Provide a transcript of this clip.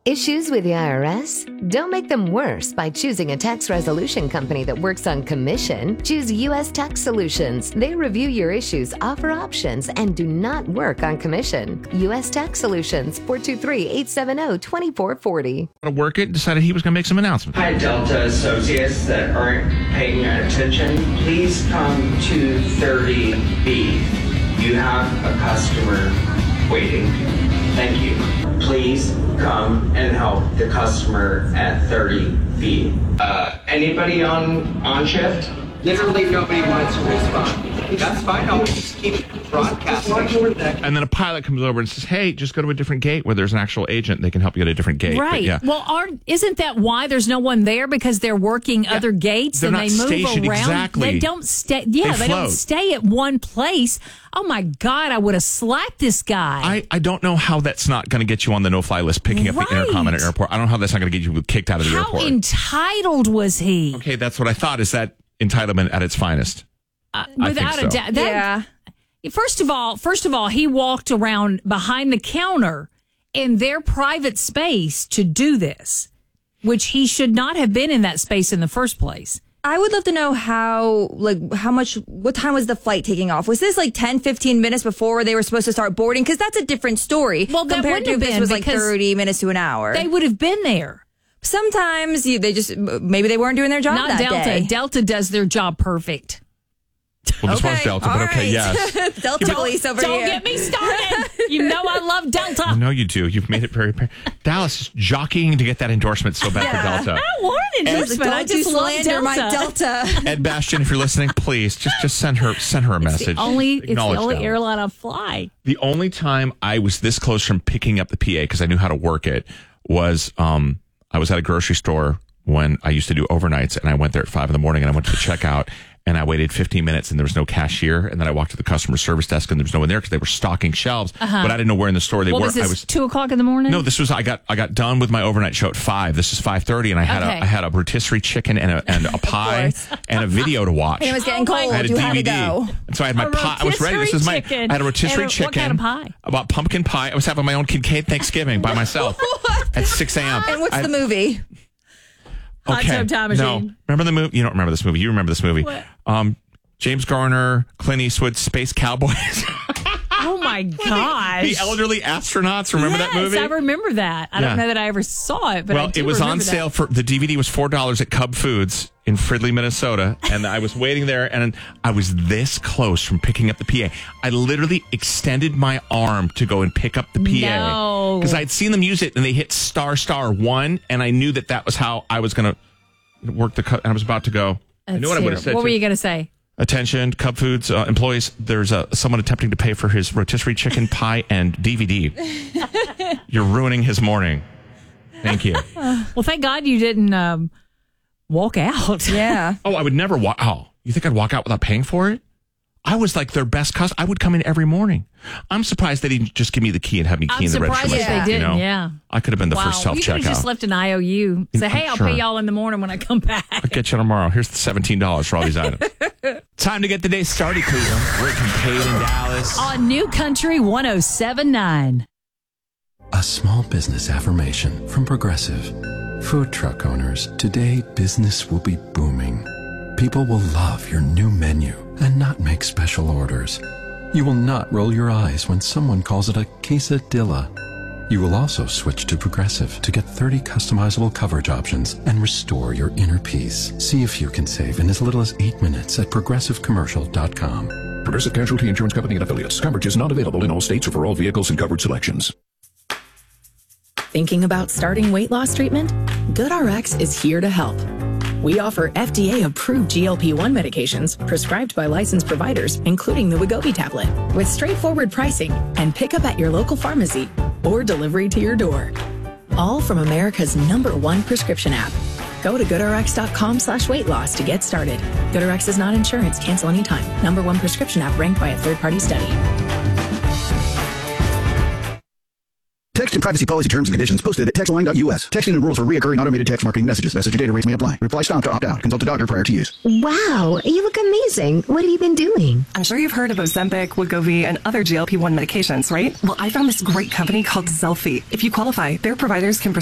Issues with the IRS? Don't make them worse by choosing a tax resolution company that works on commission. Choose U.S. Tax Solutions. They review your issues, offer options, and do not work on commission. U.S. Tax Solutions, 423-870-2440. To work it, decided he was going to make some announcements. Hi, Delta associates that aren't paying attention. Please come to 30B. You have a customer waiting. Thank you. Please come and help the customer at 30B. Anybody on shift? Literally nobody wants to respond. That's fine. I'll just keep broadcasting. And then a pilot comes over and says, hey, just go to a different gate where there's an actual agent. They can help you at a different gate. Right. But, yeah. Well, isn't that why there's no one there? Because they're working other gates They're and not they move stationed around. exactly. They don't stay. Yeah, they don't float. stay at one place. Oh my God, I would have slapped this guy. I don't know how that's not going to get you on the no-fly list picking up the intercom at an airport. I don't know how that's not going to get you kicked out of the airport. How entitled was he? Okay, that's what I thought. Is that entitlement at its finest? Without a doubt. First of all, he walked around behind the counter in their private space to do this, which he should not have been in that space in the first place. I would love to know what time was the flight taking off? Was this like 10, 15 minutes before they were supposed to start boarding? Because that's a different story. Well, that compared wouldn't to have if this been was like because 30 minutes to an hour. They would have been there. Sometimes maybe they weren't doing their job Not that Delta. day. Delta does their job perfect. Well, this was Delta, but okay, yes. Delta police over Don't here. get me started. You know I love Delta. I know you do. You've made it very apparent. Dallas is jockeying to get that endorsement so bad for Delta. I don't want an endorsement. I just love slander my Delta. Ed Bastian, if you're listening, please just send her a message. It's the only Dallas. airline I fly. The only time I was this close from picking up the PA because I knew how to work it was I was at a grocery store when I used to do overnights, and I went there at 5 a.m. and I went to the checkout. And I waited 15 minutes and there was no cashier. And then I walked to the customer service desk and there was no one there because they were stocking shelves. But I didn't know where in the store they were. Was this 2 o'clock in the morning? No, this was I got done with my overnight show at 5. This is 5:30, and I had a rotisserie chicken and a pie and a video to watch. And it was getting cold. I had a You DVD. had to go. And so I had my pie. I was ready. This is I had a rotisserie chicken. What kind of pie? About pumpkin pie. I was having my own Kincaid Thanksgiving by myself at 6 a.m. And what's the movie? Hot Tub Time Machine. No. Remember the movie? You don't remember this movie. You remember this movie. What? James Garner, Clint Eastwood, Space Cowboys. Oh my gosh. The elderly astronauts. Remember that movie? I remember that. I don't know that I ever saw it, but well, I do it was on remember sale that. for the DVD was $4 at Cub Foods in Fridley, Minnesota, and I was waiting there, and I was this close from picking up the PA. I literally extended my arm to go and pick up the PA because I had seen them use it, and they hit **1, and I knew that was how I was going to work the cut. And I was about to go. I knew what I would have said. What were you going to say? Attention, Cub Foods employees, there's someone attempting to pay for his rotisserie chicken pie and DVD. You're ruining his morning. Thank you. Well, thank God you didn't walk out. Yeah. Oh, I would never walk. Oh, you think I'd walk out without paying for it? I was like their best customer. I would come in every morning. I'm surprised they didn't just give me the key and have me key in the register. I'm surprised myself, they didn't, you know? yeah. I could have been the first You could have self-checkout. just left an IOU. Say, hey, I'll pay y'all in the morning when I come back. I'll get you tomorrow. Here's the $17 for all these items. Time to get the day started, Cleveland. Rick and Kate in Dallas. On New Country 107.9. A small business affirmation from Progressive. Food truck owners, today business will be booming. People will love your new menu and not make special orders. You will not roll your eyes when someone calls it a quesadilla. You will also switch to Progressive to get 30 customizable coverage options and restore your inner peace. See if you can save in as little as 8 minutes at progressivecommercial.com. Progressive Casualty Insurance Company and Affiliates. Coverage is not available in all states or for all vehicles and coverage selections. Thinking about starting weight loss treatment? GoodRx is here to help. We offer FDA-approved GLP-1 medications prescribed by licensed providers, including the Wegovy tablet, with straightforward pricing and pickup at your local pharmacy or delivery to your door. All from America's #1 prescription app. Go to GoodRx.com/weight loss to get started. GoodRx is not insurance. Cancel anytime. #1 prescription app ranked by a third-party study. Text and privacy policy terms and conditions posted at textline.us. Texting and rules for reoccurring automated text marketing messages. Message and data rates may apply. Reply stop to opt out. Consult a doctor prior to use. Wow, you look amazing. What have you been doing? I'm sure you've heard of Ozempic, Wegovy, and other GLP-1 medications, right? Well, I found this great company called Zelfie. If you qualify, their providers can